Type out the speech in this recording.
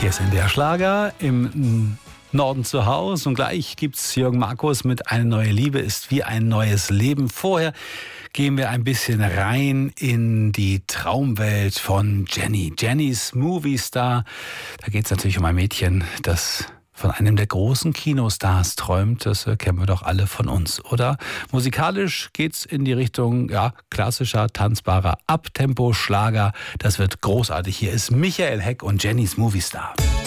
Hier ist NDR Schlager im Norden zu Hause und gleich gibt's Jürgen Markus mit Eine neue Liebe ist wie ein neues Leben. Vorher gehen wir ein bisschen rein in die Traumwelt von Jenny. Jennys Movie-Star. Da geht's natürlich um ein Mädchen, das von einem der großen Kinostars träumt. Das kennen wir doch alle von uns, oder? Musikalisch geht's in die Richtung klassischer, tanzbarer Abtempo-Schlager. Das wird großartig. Hier ist Michael Heck und Jennys Movie-Star.